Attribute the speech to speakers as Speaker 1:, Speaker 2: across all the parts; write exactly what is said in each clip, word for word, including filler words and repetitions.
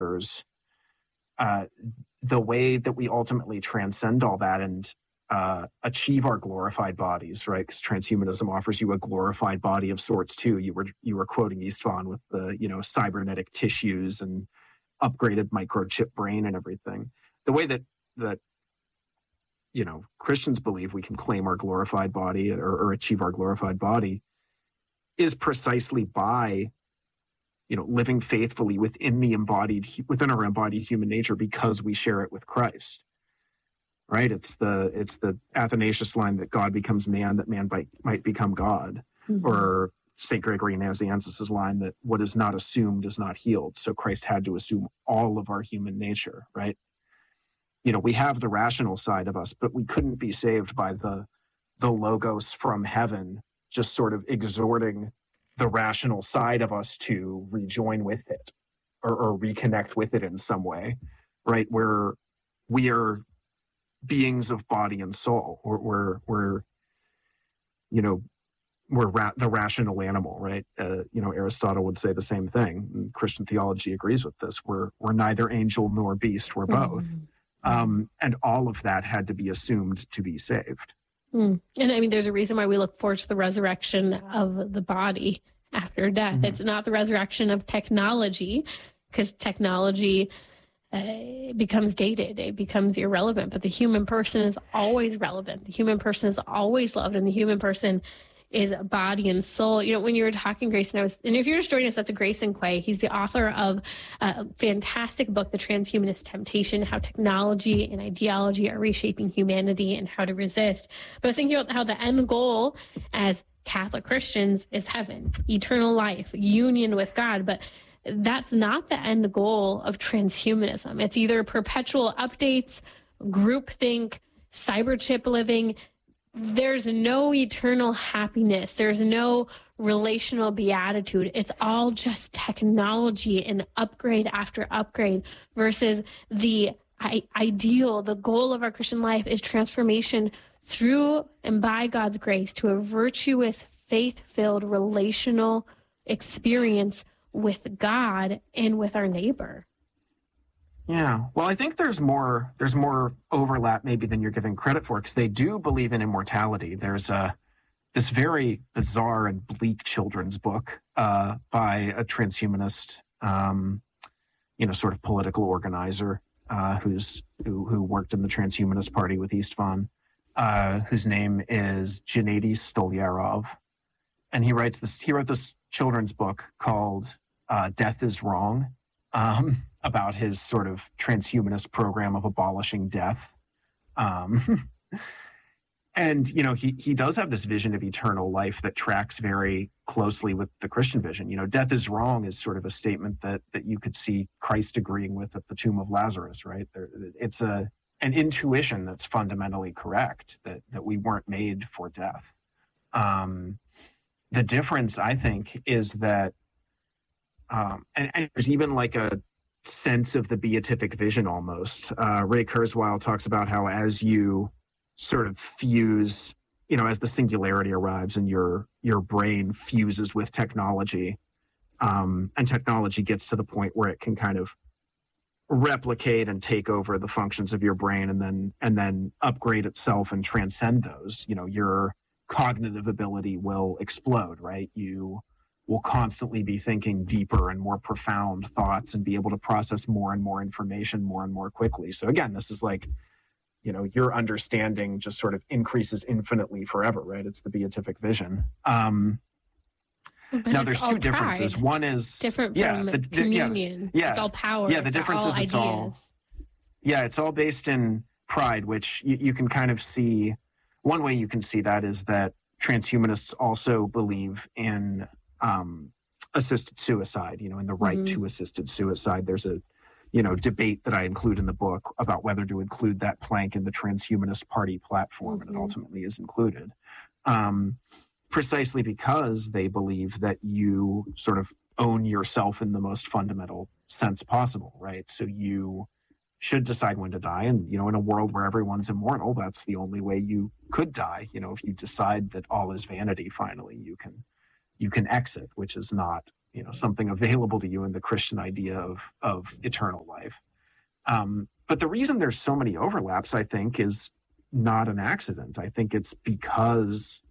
Speaker 1: there's uh, the way that we ultimately transcend all that and uh, achieve our glorified bodies, right? Because transhumanism offers you a glorified body of sorts too. You were you were quoting Istvan with the you know cybernetic tissues and upgraded microchip brain and everything. The way that that you know Christians believe we can claim our glorified body or, or achieve our glorified body is precisely by you know, living faithfully within the embodied, within our embodied human nature because we share it with Christ, right? It's the, it's the Athanasius line that God becomes man, that man might, might become God, mm-hmm. or Saint Gregory Nazianzus' line that what is not assumed is not healed. So Christ had to assume all of our human nature, right? You know, we have the rational side of us, but we couldn't be saved by the, the logos from heaven, just sort of exhorting the rational side of us to rejoin with it or, or reconnect with it in some way, right? Where we are beings of body and soul. We're, we're, we're you know, we're ra- the rational animal, right? Uh, you know, Aristotle would say the same thing. And Christian theology agrees with this. We're, we're neither angel nor beast. We're both. Mm-hmm. Um, and all of that had to be assumed to be saved.
Speaker 2: Mm. And I mean, there's a reason why we look forward to the resurrection of the body after death. Mm-hmm. It's not the resurrection of technology, because technology uh, becomes dated. It becomes irrelevant. But the human person is always relevant. The human person is always loved. And the human person is body and soul. You know, when you were talking, Grayson, I was, and if you're just joining us, that's a Grayson Quay. He's the author of a fantastic book, The Transhumanist Temptation, How Technology and Ideology Are Reshaping Humanity and How to Resist. But I was thinking about how the end goal as Catholic Christians is heaven, eternal life, union with God. But that's not the end goal of transhumanism. It's either perpetual updates, groupthink, cyberchip living. There's no eternal happiness. There's no relational beatitude. It's all just technology and upgrade after upgrade versus the I- ideal, the goal of our Christian life is transformation through and by God's grace to a virtuous, faith-filled, relational experience with God and with our neighbor.
Speaker 1: Yeah, well, I think there's more there's more overlap maybe than you're giving credit for, because they do believe in immortality. There's a this very bizarre and bleak children's book uh, by a transhumanist, um, you know, sort of political organizer uh, who's who, who worked in the Transhumanist Party with Istvan, uh, whose name is Gennady Stolyarov, and he writes this. He wrote this children's book called uh, "Death Is Wrong." Um, about his sort of transhumanist program of abolishing death. Um, and, you know, he, he does have this vision of eternal life that tracks very closely with the Christian vision. You know, death is wrong is sort of a statement that, that you could see Christ agreeing with at the tomb of Lazarus, right? There, it's a, an intuition that's fundamentally correct, that, that we weren't made for death. Um, the difference, I think, is that, um, and, and there's even like a, sense of the beatific vision almost. Uh, Ray Kurzweil talks about how as you sort of fuse, you know, as the singularity arrives and your your brain fuses with technology, um, and technology gets to the point where it can kind of replicate and take over the functions of your brain and then and then upgrade itself and transcend those, you know, your cognitive ability will explode, right? You will constantly be thinking deeper and more profound thoughts and be able to process more and more information more and more quickly. So again, this is like, you know, your understanding just sort of increases infinitely forever, right? It's the beatific vision. Um,
Speaker 2: but
Speaker 1: now there's two differences.
Speaker 2: Pride.
Speaker 1: One is
Speaker 2: different
Speaker 1: yeah,
Speaker 2: from
Speaker 1: the, the,
Speaker 2: communion.
Speaker 1: Yeah, yeah,
Speaker 2: it's all power.
Speaker 1: Yeah, the
Speaker 2: it's
Speaker 1: difference
Speaker 2: all
Speaker 1: is it's
Speaker 2: ideas.
Speaker 1: all, yeah, it's all based in pride, which you, you can kind of see. One way you can see that is that transhumanists also believe in Um, assisted suicide, you know, in the right mm-hmm. to assisted suicide. There's a, you know, debate that I include in the book about whether to include that plank in the Transhumanist Party platform, mm-hmm. and it ultimately is included. Um, precisely because they believe that you sort of own yourself in the most fundamental sense possible, right? So you should decide when to die. And, you know, in a world where everyone's immortal, that's the only way you could die. You know, if you decide that all is vanity, finally, you can you can exit, which is not you know, something available to you in the Christian idea of, of eternal life. Um, but the reason there's so many overlaps, I think, is not an accident. I think it's because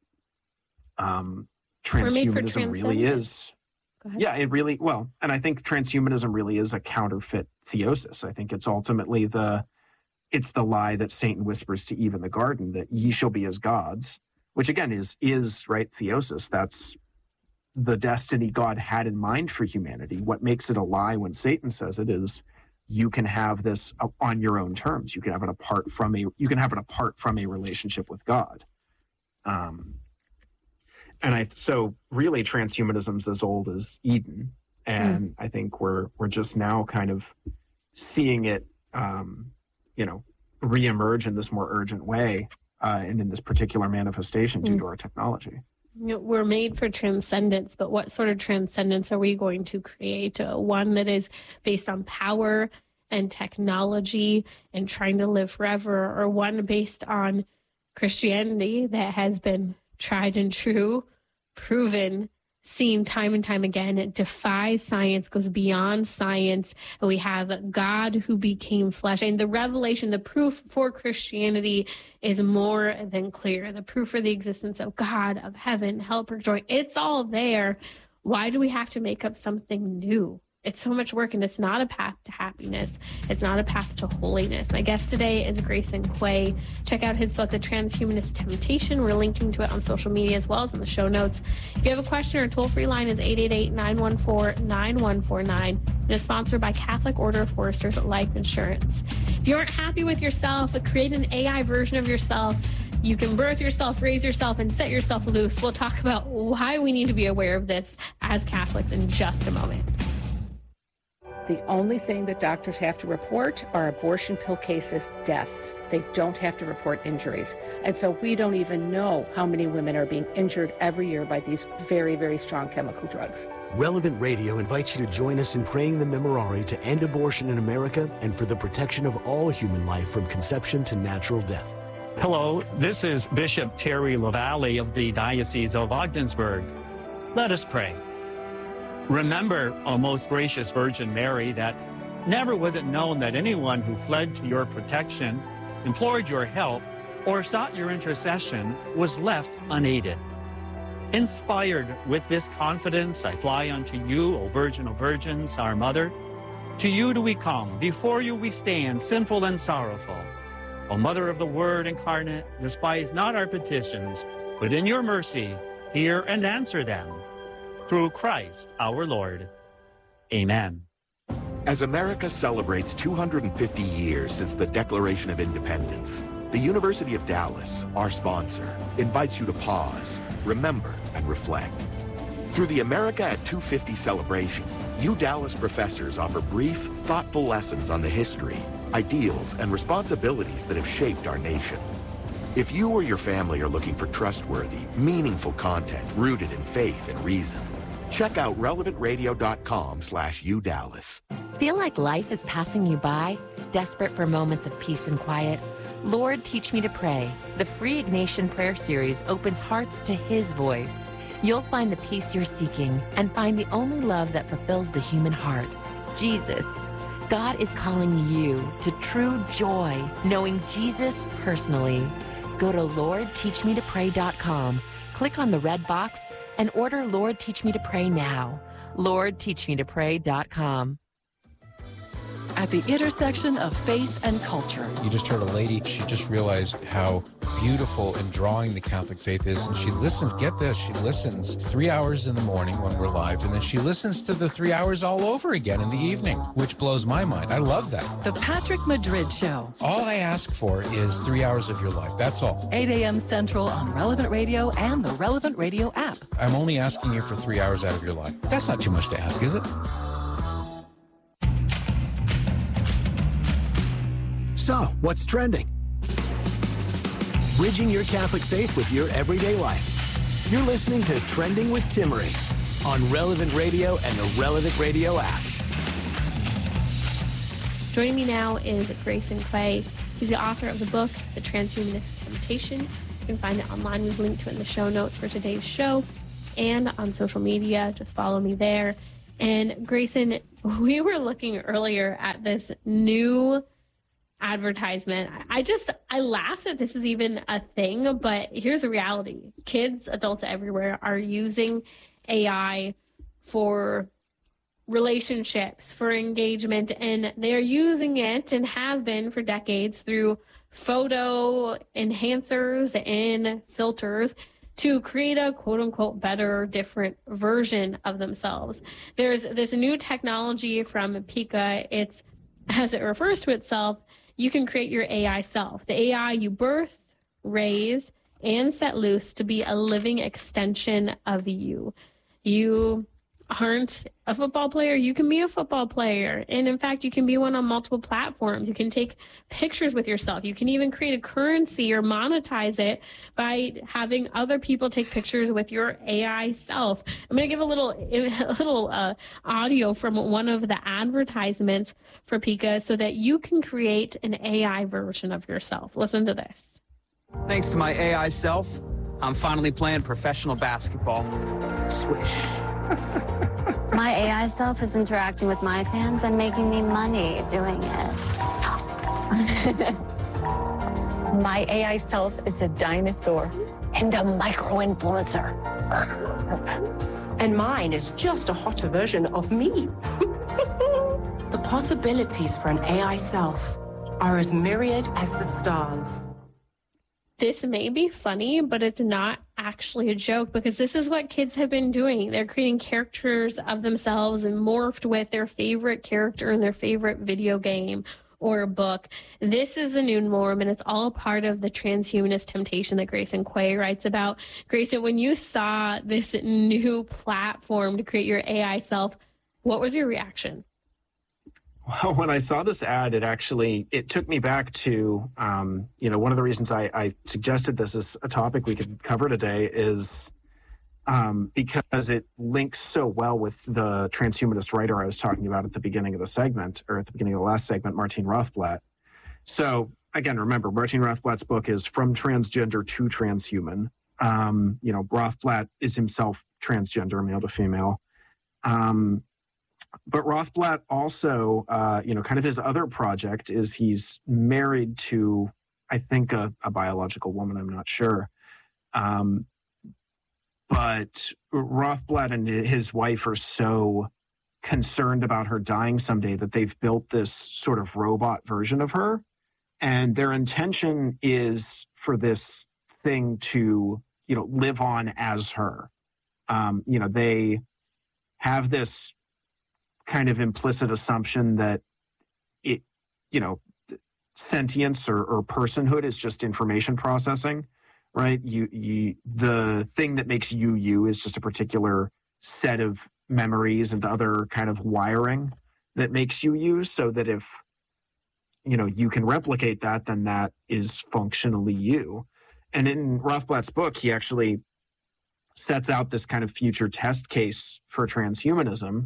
Speaker 1: um, transhumanism really is. Yeah, it really, well, and I think transhumanism really is a counterfeit theosis. I think it's ultimately the, it's the lie that Satan whispers to Eve in the garden, that ye shall be as gods, which again is, is right, theosis. That's the destiny God had in mind for humanity. What makes it a lie when Satan says it is, you can have this on your own terms. You can have it apart from a, you can have it apart from a relationship with God. Um, and I, so really transhumanism's as old as Eden. And mm. I think we're, we're just now kind of seeing it, um, you know, reemerge in this more urgent way, uh, and in this particular manifestation due mm. to our technology.
Speaker 2: You know, we're made for transcendence, but what sort of transcendence are we going to create? Uh, one that is based on power and technology and trying to live forever, or one based on Christianity that has been tried and true, proven, seen time and time again. It defies science, goes beyond science. And we have God who became flesh. And the revelation, the proof for Christianity is more than clear. The proof for the existence of God, of heaven, hell, purgatory, it's all there. Why do we have to make up something new? It's so much work, and it's not a path to happiness. It's not a path to holiness. My guest today is Grayson Quay. Check out his book, The Transhumanist Temptation. We're linking to it on social media as well as in the show notes. If you have a question, our toll-free line is eight eight eight, nine one four, nine one four nine, and it's sponsored by Catholic Order of Foresters Life Insurance. If you aren't happy with yourself, create an A I version of yourself. You can birth yourself, raise yourself, and set yourself loose. We'll talk about why we need to be aware of this as Catholics in just a moment.
Speaker 3: The only thing that doctors have to report are abortion pill cases, deaths. They don't have to report injuries. And so we don't even know how many women are being injured every year by these very, very strong chemical drugs.
Speaker 4: Relevant Radio invites you to join us in praying the Memorare to end abortion in America and for the protection of all human life from conception to natural death.
Speaker 5: Hello, this is Bishop Terry LaValle of the Diocese of Ogdensburg. Let us pray. Remember, O most gracious Virgin Mary, that never was it known that anyone who fled to your protection, implored your help, or sought your intercession was left unaided. Inspired with this confidence, I fly unto you, O Virgin of Virgins, our Mother. To you do we come, before you we stand, sinful and sorrowful. O Mother of the Word incarnate, despise not our petitions, but in your mercy hear and answer them. Through Christ our Lord. Amen.
Speaker 6: As America celebrates two hundred fifty years since the Declaration of Independence, the University of Dallas, our sponsor, invites you to pause, remember, and reflect. Through the America at two fifty celebration, U Dallas professors offer brief, thoughtful lessons on the history, ideals, and responsibilities that have shaped our nation. If you or your family are looking for trustworthy, meaningful content rooted in faith and reason, check out relevant radio dot com slash U Dallas.
Speaker 7: Feel like life is passing you by? Desperate for moments of peace and quiet? Lord, Teach Me to Pray. The free Ignatian Prayer Series opens hearts to His voice. You'll find the peace you're seeking and find the only love that fulfills the human heart, Jesus. God is calling you to true joy, knowing Jesus personally. Go to Lord Teach Me to Pray dot com, click on the red box, and order Lord Teach Me to Pray now. Lord Teach Me to Pray dot com.
Speaker 8: At the intersection of faith and culture.
Speaker 9: You just heard a lady, she just realized how beautiful and drawing the Catholic faith is, and she listens, get this, she listens three hours in the morning when we're live, and then she listens to the three hours all over again in the evening, which blows my mind. I love that.
Speaker 8: The Patrick Madrid Show.
Speaker 9: All I ask for is three hours of your life, that's all.
Speaker 8: eight a.m. Central on Relevant Radio and the Relevant Radio app.
Speaker 9: I'm only asking you for three hours out of your life. That's not too much to ask, is it?
Speaker 4: So, what's trending? Bridging your Catholic faith with your everyday life. You're listening to Trending with Timmerie on Relevant Radio and the Relevant Radio app.
Speaker 2: Joining me now is Grayson Quay. He's the author of the book, The Transhumanist Temptation. You can find it online. We've linked to it in the show notes for today's show. and on social media. Just follow me there. And Grayson, we were looking earlier at this new advertisement. I just, I laugh that this is even a thing, but here's the reality. Kids, adults everywhere are using A I for relationships, for engagement, and they're using it and have been for decades through photo enhancers and filters to create a quote unquote better, different version of themselves. There's this new technology from Pika. It's, as it refers to itself, you can create your A I self. The A I you birth, raise, and set loose to be a living extension of you. You aren't a football player, you can be a football player. And in fact, you can be one on multiple platforms. You can take pictures with yourself. You can even create a currency or monetize it by having other people take pictures with your A I self. I'm going to give a little, a little uh, audio from one of the advertisements for Pika so that you can create an A I version of yourself. Listen to this.
Speaker 10: Thanks to my A I self, I'm finally playing professional basketball. Swish.
Speaker 11: My A I self is interacting with my fans and making me money doing it.
Speaker 12: My A I self is a dinosaur and a micro-influencer.
Speaker 13: And mine is just a hotter version of me. The possibilities for an A I self are as myriad as the stars.
Speaker 2: This may be funny, but it's not actually a joke because this is what kids have been doing. They're creating characters of themselves and morphed with their favorite character in their favorite video game or book. This is a new norm, and it's all part of the transhumanist temptation that Grayson Quay writes about. Grayson, when you saw this new platform to create your A I self, what was your reaction?
Speaker 1: Well, when I saw this ad, it actually, it took me back to, um, you know, one of the reasons I, I suggested this as a topic we could cover today is um, because it links so well with the transhumanist writer I was talking about at the beginning of the segment, or at the beginning of the last segment, Martine Rothblatt. So again, remember, Martine Rothblatt's book is From Transgender to Transhuman. Um, you know, Rothblatt is himself transgender, male to female. Um, But Rothblatt also, uh, you know, kind of his other project is he's married to, I think, a, a biological woman. I'm not sure. Um, but Rothblatt and his wife are so concerned about her dying someday that they've built this sort of robot version of her. And their intention is for this thing to, you know, live on as her. Um, you know, they have this kind of implicit assumption that it, you know, sentience or, or personhood is just information processing, right? You, you, the thing that makes you you is just a particular set of memories and other kind of wiring that makes you you, so that if, you know, you can replicate that, then that is functionally you. And in Rothblatt's book, he actually sets out this kind of future test case for transhumanism,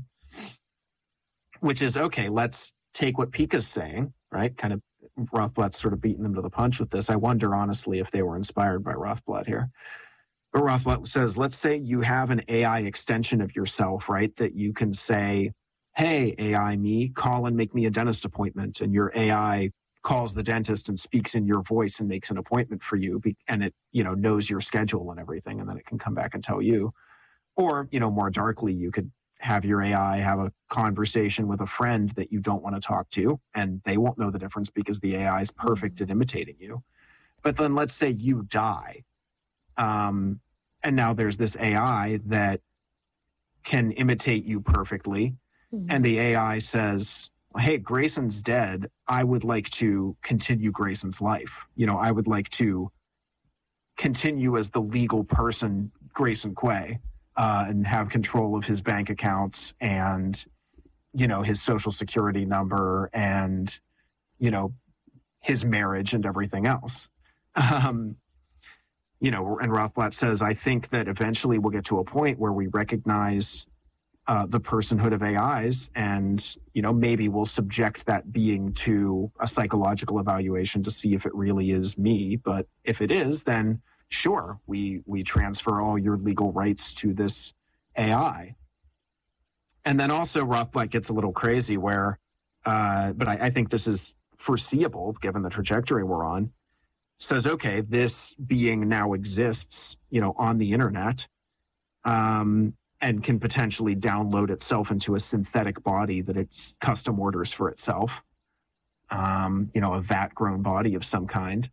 Speaker 1: which is, okay, let's take what Pika's saying, right? Kind of Rothblatt's sort of beating them to the punch with this. I wonder, honestly, if they were inspired by Rothblatt here. But Rothblatt says, let's say you have an A I extension of yourself, right? That you can say, hey, A I me, call and make me a dentist appointment. And your A I calls the dentist and speaks in your voice and makes an appointment for you. And it, you know, knows your schedule and everything. And then it can come back and tell you. Or, you know, more darkly, you could have your A I have a conversation with a friend that you don't want to talk to, and they won't know the difference because the A I is perfect at imitating you. But then let's say you die. Um, and now there's this A I that can imitate you perfectly. Mm-hmm. And the A I says, hey, Grayson's dead. I would like to continue Grayson's life. You know, I would like to continue as the legal person, Grayson Quay. Uh, and have control of his bank accounts and, you know, his social security number and, you know, his marriage and everything else. Um, you know, and Rothblatt says, I think that eventually we'll get to a point where we recognize uh, the personhood of A Is and, you know, maybe we'll subject that being to a psychological evaluation to see if it really is me. But if it is, then sure, we we transfer all your legal rights to this A I. And then also Rothblatt gets a little crazy where, uh, but I, I think this is foreseeable given the trajectory we're on, says, okay, this being now exists, you know, on the internet, um, and can potentially download itself into a synthetic body that it's custom orders for itself, um, you know, a vat-grown body of some kind.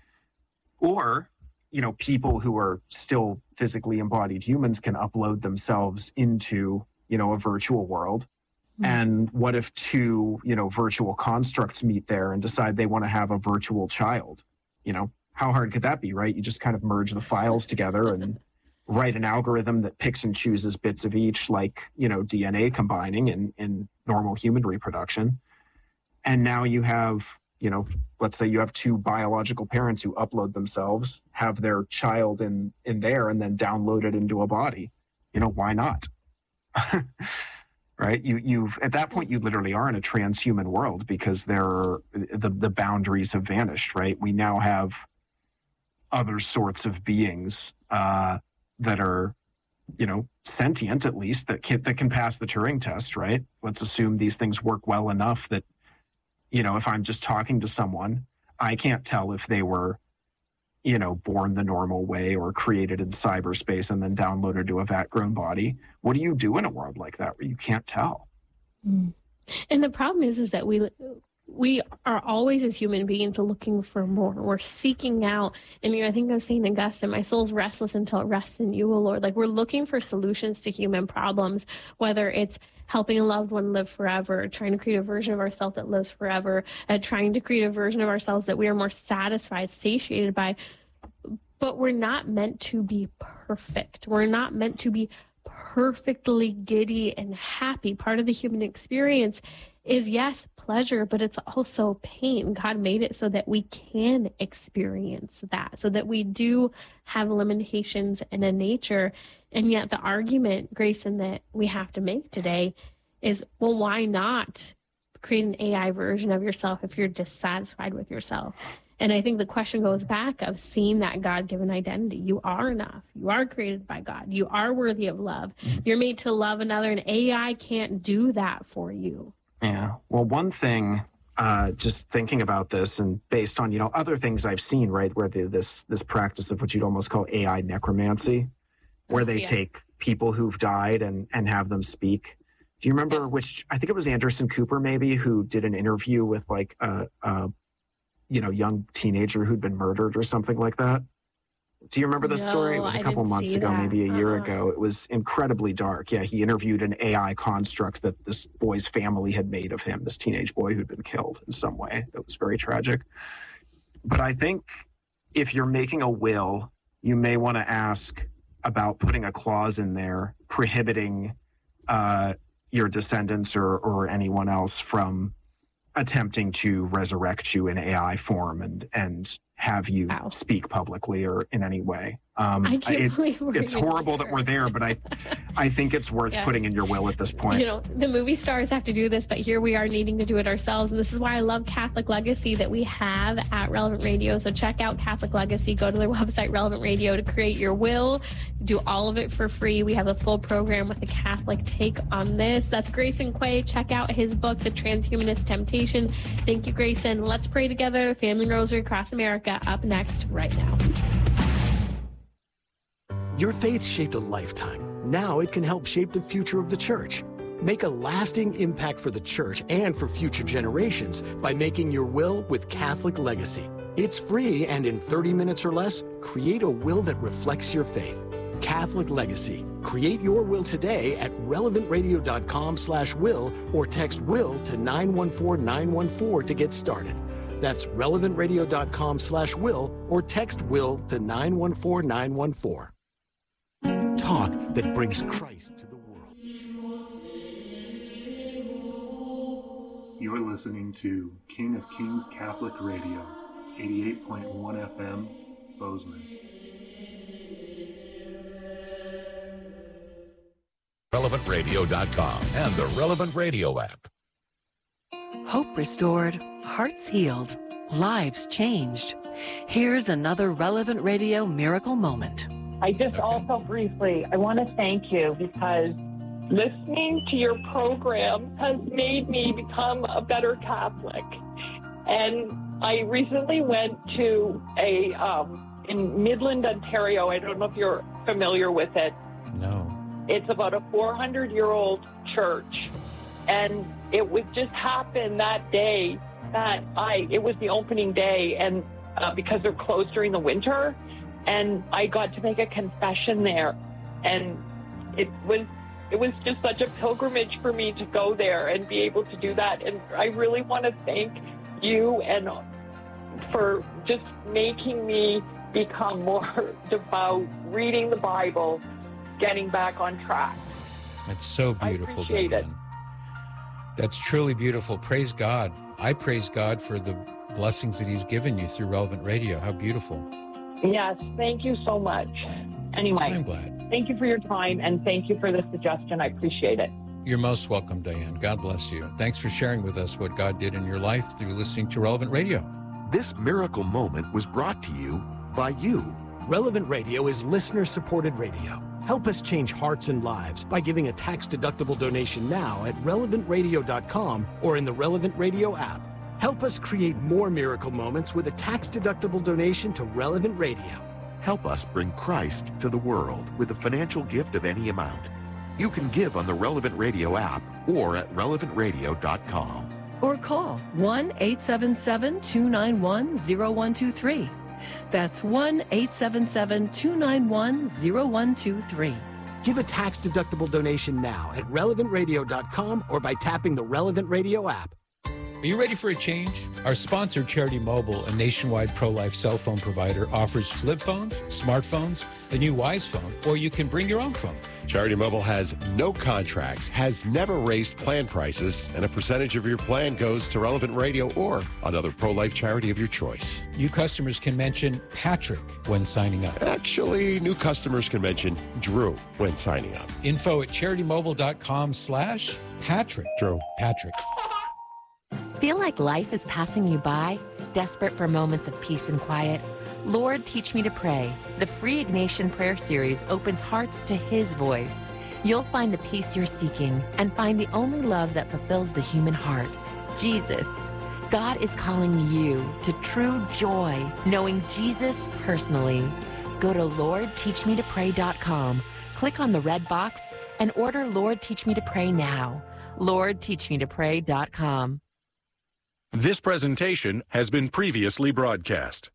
Speaker 1: Or, you know, people who are still physically embodied humans can upload themselves into, you know, a virtual world. Mm-hmm. And what if two, you know, virtual constructs meet there and decide they want to have a virtual child? You know, how hard could that be, right? You just kind of merge the files together and write an algorithm that picks and chooses bits of each, like, you know, D N A combining in, in normal human reproduction. And now you have, you know, let's say you have two biological parents who upload themselves, have their child in, in there, and then download it into a body. You know, why not? Right? You, you've, at that point, you literally are in a transhuman world because there are, the, the boundaries have vanished, right? We now have other sorts of beings, uh, that are, you know, sentient at least, that can, that can pass the Turing test, right? Let's assume these things work well enough that, you know, if I'm just talking to someone, I can't tell if they were, you know, born the normal way or created in cyberspace and then downloaded to a vat-grown body. What do you do in a world like that where you can't tell?
Speaker 2: Mm. And the problem is, is that we we are always, as human beings, looking for more. We're seeking out, and you know, I think of Saint Augustine, my soul's restless until it rests in you, O Lord. Like, we're looking for solutions to human problems, whether it's helping a loved one live forever, trying to create a version of ourselves that lives forever, uh, trying to create a version of ourselves that we are more satisfied, satiated by. But we're not meant to be perfect. We're not meant to be perfectly giddy and happy. Part of the human experience is, yes, pleasure, but it's also pain. God made it so that we can experience that, so that we do have limitations in a nature. And yet the argument, Grayson, that we have to make today is, well, why not create an A I version of yourself if you're dissatisfied with yourself? And I think the question goes back of seeing that God-given identity. You are enough. You are created by God. You are worthy of love. Mm-hmm. You're made to love another, and A I can't do that for you.
Speaker 1: Yeah. Well, one thing, uh, just thinking about this and based on, you know, other things I've seen, right, where the, this this practice of what you'd almost call A I necromancy, where they yeah. take people who've died and, and have them speak. Do you remember yeah. which, I think it was Anderson Cooper maybe, who did an interview with like a, a you know, young teenager who'd been murdered or something like that? Do you remember this
Speaker 2: no,
Speaker 1: story? It was a couple months ago, that. maybe a uh-huh. year ago. It was incredibly dark. Yeah, he interviewed an A I construct that this boy's family had made of him, this teenage boy who'd been killed in some way. It was very tragic. But I think if you're making a will, you may want to ask about putting a clause in there prohibiting uh, your descendants or, or anyone else from attempting to resurrect you in A I form and and have you wow. speak publicly or in any way. Um,
Speaker 2: I can't
Speaker 1: it's
Speaker 2: believe we're
Speaker 1: it's horrible there. that we're there, but I I think it's worth yes. putting in your will at this point.
Speaker 2: You know, the movie stars have to do this, but here we are needing to do it ourselves. And this is why I love Catholic Legacy that we have at Relevant Radio. So check out Catholic Legacy. Go to their website, Relevant Radio, to create your will. Do all of it for free. We have a full program with a Catholic take on this. That's Grayson Quay. Check out his book, The Transhumanist Temptation. Thank you, Grayson. Let's pray together. Family Rosary Across America up next right now.
Speaker 4: Your faith shaped a lifetime. Now it can help shape the future of the church. Make a lasting impact for the church and for future generations by making your will with Catholic Legacy. It's free, and in thirty minutes or less, create a will that reflects your faith. Catholic Legacy. Create your will today at relevant radio dot com slash will or text will to nine one four nine one four to get started. That's relevant radio dot com slash will or text will to nine one four nine one four. Talk that brings Christ to the world.
Speaker 14: You're listening to King of Kings Catholic Radio, eighty-eight point one F M, Bozeman.
Speaker 15: relevant radio dot com and the Relevant Radio app.
Speaker 8: Hope restored, hearts healed, lives changed. Here's another Relevant Radio miracle moment.
Speaker 12: I just also briefly, I want to thank you because listening to your program has made me become a better Catholic. And I recently went to a, um, in Midland, Ontario, I don't know if you're familiar with it.
Speaker 9: No.
Speaker 12: It's about a four hundred year old church. And it would just happen that day that I, it was the opening day, and uh, because they're closed during the winter, and I got to make a confession there. And it was, it was just such a pilgrimage for me to go there and be able to do that. And I really want to thank you and for just making me become more devout, reading the Bible, getting back on track.
Speaker 9: It's so beautiful,
Speaker 12: I appreciate
Speaker 9: Diane.
Speaker 12: it.
Speaker 9: That's truly beautiful. Praise God. I praise God for the blessings that he's given you through Relevant Radio. How beautiful.
Speaker 12: Yes, thank you so much. Anyway,
Speaker 9: I'm glad.
Speaker 12: Thank you for your time, and thank you for the suggestion. I appreciate it.
Speaker 9: You're most welcome, Diane. God bless you. Thanks for sharing with us what God did in your life through listening to Relevant Radio.
Speaker 6: This miracle moment was brought to you by you.
Speaker 4: Relevant Radio is listener-supported radio. Help us change hearts and lives by giving a tax-deductible donation now at relevant radio dot com or in the Relevant Radio app. Help us create more miracle moments with a tax-deductible donation to Relevant Radio.
Speaker 6: Help us bring Christ to the world with a financial gift of any amount. You can give on the Relevant Radio app or at relevant radio dot com.
Speaker 8: Or call one eight seven seven, two nine one, zero one two three. That's one eight seven seven, two nine one, zero one two three.
Speaker 4: Give a tax-deductible donation now at relevant radio dot com or by tapping the Relevant Radio app.
Speaker 9: Are you ready for a change? Our sponsor, Charity Mobile, a nationwide pro-life cell phone provider, offers flip phones, smartphones, the new Wise phone, or you can bring your own phone.
Speaker 16: Charity Mobile has no contracts, has never raised plan prices, and a percentage of your plan goes to Relevant Radio or another pro-life charity of your choice.
Speaker 9: New customers can mention Patrick when signing up.
Speaker 16: Actually, new customers can mention Drew when signing up.
Speaker 9: Info at charity mobile dot com slash Patrick.
Speaker 16: Drew.
Speaker 9: Patrick.
Speaker 7: Feel like life is passing you by? Desperate for moments of peace and quiet? Lord, Teach Me to Pray. The free Ignatian Prayer Series opens hearts to His voice. You'll find the peace you're seeking and find the only love that fulfills the human heart, Jesus. God is calling you to true joy, knowing Jesus personally. Go to lord teach me to pray dot com, click on the red box, and order Lord, Teach Me to Pray now. lord teach me to pray dot com.
Speaker 17: This presentation has been previously broadcast.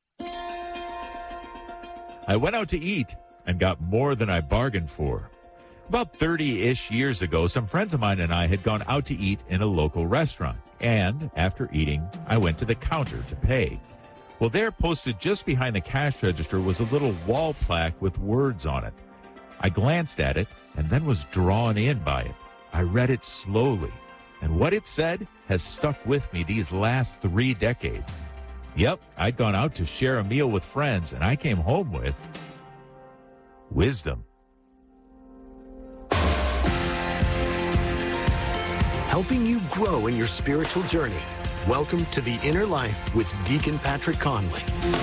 Speaker 18: I went out to eat and got more than I bargained for. About thirty-ish years ago, some friends of mine and I had gone out to eat in a local restaurant. And after eating, I went to the counter to pay. Well, there, posted just behind the cash register, was a little wall plaque with words on it. I glanced at it and then was drawn in by it. I read it slowly, and what it said has stuck with me these last three decades. Yep, I'd gone out to share a meal with friends, and I came home with wisdom.
Speaker 4: Helping you grow in your spiritual journey. Welcome to The Inner Life with Deacon Patrick Conley.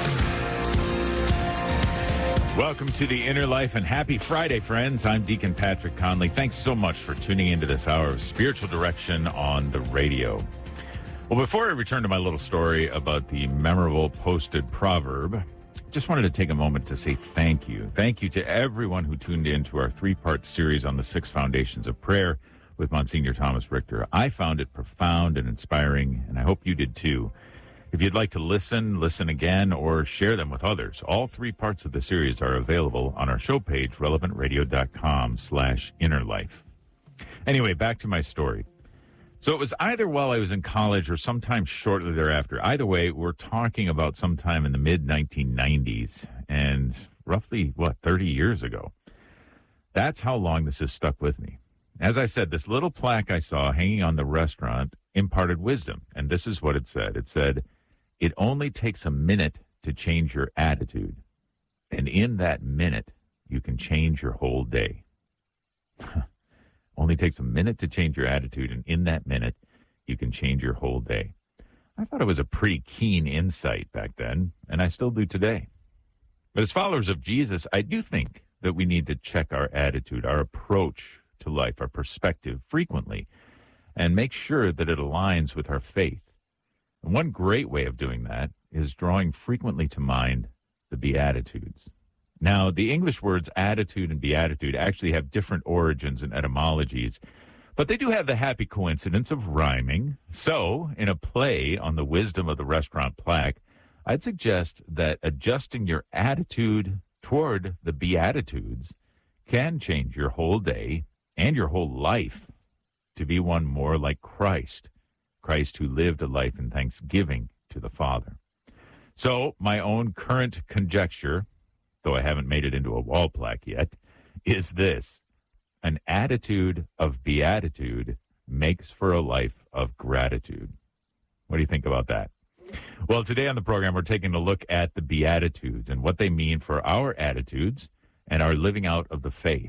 Speaker 18: Welcome to The Inner Life, and happy Friday, friends. I'm Deacon Patrick Conley. Thanks so much for tuning into this hour of spiritual direction on the radio. Well, before I return to my little story about the memorable posted proverb, just wanted to take a moment to say thank you. Thank you to everyone who tuned in to our three-part series on the six foundations of prayer with Monsignor Thomas Richter. I found it profound and inspiring, and I hope you did too. If you'd like to listen, listen again, or share them with others, all three parts of the series are available on our show page, relevant radio dot com slash inner life. Anyway, back to my story. So it was either while I was in college or sometime shortly thereafter. Either way, we're talking about sometime in the mid nineteen nineties and roughly, what, thirty years ago. That's how long this has stuck with me. As I said, this little plaque I saw hanging on the restaurant imparted wisdom, and this is what it said. It said, "It only takes a minute to change your attitude, and in that minute, you can change your whole day." Only takes a minute to change your attitude, and in that minute, you can change your whole day. I thought it was a pretty keen insight back then, and I still do today. But as followers of Jesus, I do think that we need to check our attitude, our approach to life, our perspective frequently, and make sure that it aligns with our faith. And one great way of doing that is drawing frequently to mind the Beatitudes. Now, the English words attitude and beatitude actually have different origins and etymologies, but they do have the happy coincidence of rhyming. So, in a play on the wisdom of the restaurant plaque, I'd suggest that adjusting your attitude toward the Beatitudes can change your whole day and your whole life to be one more like Christ, Christ who lived a life in thanksgiving to the Father. So, my own current conjecture, though I haven't made it into a wall plaque yet, is this: an attitude of beatitude makes for a life of gratitude. What do you think about that? Well, today on the program, we're taking a look at the Beatitudes and what they mean for our attitudes and our living out of the faith.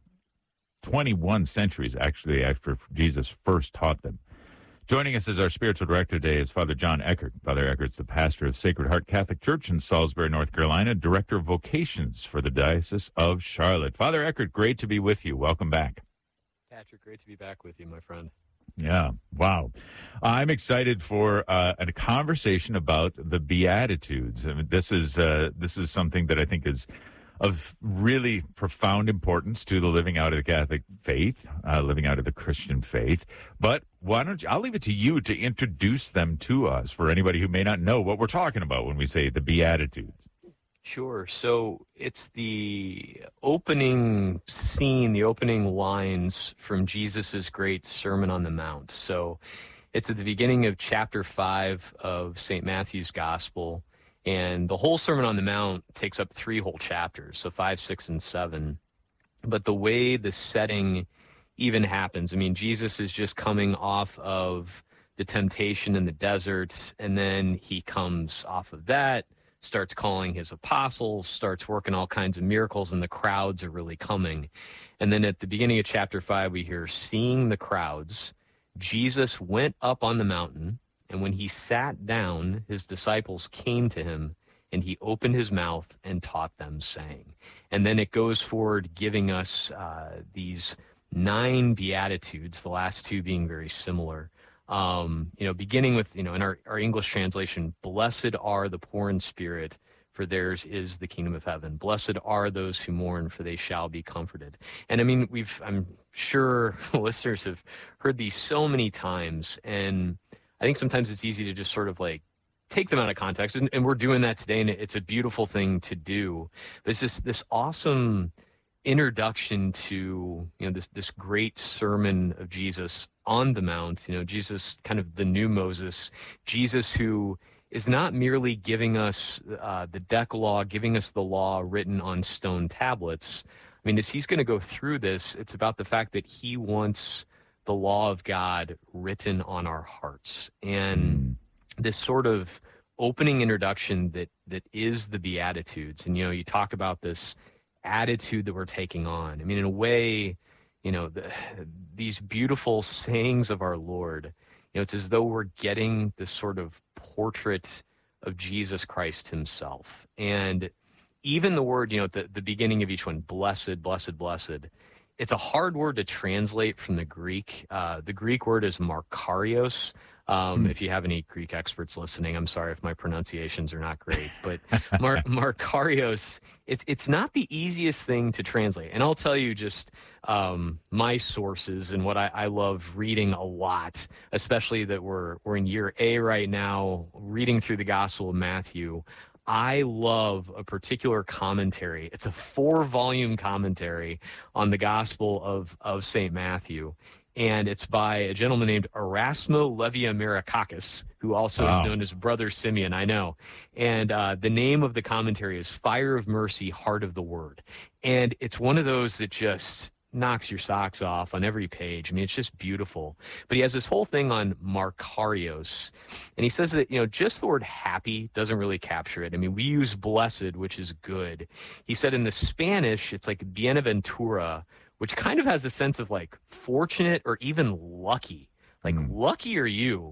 Speaker 18: twenty-one centuries, actually, after Jesus first taught them. Joining us as our spiritual director today is Father John Eckert. Father Eckert's the pastor of Sacred Heart Catholic Church in Salisbury, North Carolina, director of vocations for the Diocese of Charlotte. Father Eckert, great to be with you. Welcome back.
Speaker 19: Patrick, great to be back with you, my friend.
Speaker 18: Yeah, wow. I'm excited for uh, a conversation about the Beatitudes. I mean, this is uh, this is something that I think is of really profound importance to the living out of the Catholic faith, uh, living out of the Christian faith. But why don't you, I'll leave it to you to introduce them to us for anybody who may not know what we're talking about when we say the Beatitudes.
Speaker 19: Sure. So it's the opening scene, the opening lines from Jesus's great Sermon on the Mount. So it's at the beginning of chapter five of Saint Matthew's Gospel. And the whole Sermon on the Mount takes up three whole chapters, so five, six, and seven. But the way the setting even happens, I mean, Jesus is just coming off of the temptation in the desert, and then he comes off of that, starts calling his apostles, starts working all kinds of miracles, and the crowds are really coming. And then at the beginning of chapter five, we hear, seeing the crowds, Jesus went up on the mountain, and when he sat down, his disciples came to him, and he opened his mouth and taught them, saying. And then it goes forward, giving us uh, these nine Beatitudes, the last two being very similar. Um, you know, beginning with, you know, in our, our English translation, blessed are the poor in spirit, for theirs is the kingdom of heaven. Blessed are those who mourn, for they shall be comforted. And I mean, we've, I'm sure listeners have heard these so many times, and I think sometimes it's easy to just sort of like take them out of context, and, and we're doing that today, and it's a beautiful thing to do. But it's just this awesome introduction to, you know, this this great sermon of Jesus on the Mount. You know, Jesus, kind of the new Moses, Jesus who is not merely giving us uh, the Decalogue, giving us the law written on stone tablets. I mean, as he's going to go through this, it's about the fact that he wants the law of God written on our hearts. And this sort of opening introduction that that is the Beatitudes. And, you know, you talk about this attitude that we're taking on. I mean, in a way, you know, the, these beautiful sayings of our Lord, you know, it's as though we're getting this sort of portrait of Jesus Christ himself. And even the word, you know, at the, the beginning of each one, blessed, blessed, blessed, it's a hard word to translate from the Greek. Uh, the Greek word is Makarios. Um, mm. If you have any Greek experts listening, I'm sorry if my pronunciations are not great. But Mar- Makarios, it's it's not the easiest thing to translate. And I'll tell you just um, my sources and what I, I love reading a lot, especially that we're we're in year A right now, reading through the Gospel of Matthew. I love a particular commentary. It's a four-volume commentary on the Gospel of, of Saint Matthew, and it's by a gentleman named Erasmo Leviamiracakis, who also wow. is known as Brother Simeon, I know. And uh, the name of the commentary is Fire of Mercy, Heart of the Word. And it's one of those that just knocks your socks off on every page. I mean, it's just beautiful. But he has this whole thing on Makarios, and he says that, you know, just the word happy doesn't really capture it. I mean, we use blessed, which is good. He said in the Spanish, it's like bienaventura, which kind of has a sense of like fortunate or even lucky. Like, mm. lucky are you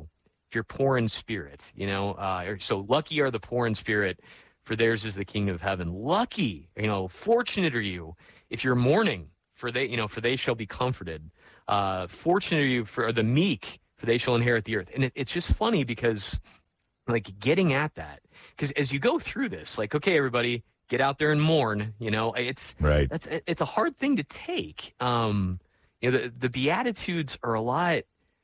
Speaker 19: if you're poor in spirit, you know, uh, or, so lucky are the poor in spirit, for theirs is the kingdom of heaven. Lucky, you know, fortunate are you if you're mourning, for they, you know, for they shall be comforted. Uh, fortunate are you for the meek, for they shall inherit the earth. And it, it's just funny because, like, getting at that, because as you go through this, like, okay, everybody, get out there and mourn. You know, it's
Speaker 18: right.
Speaker 19: That's it's a hard thing to take. Um, you know, the the Beatitudes are a lot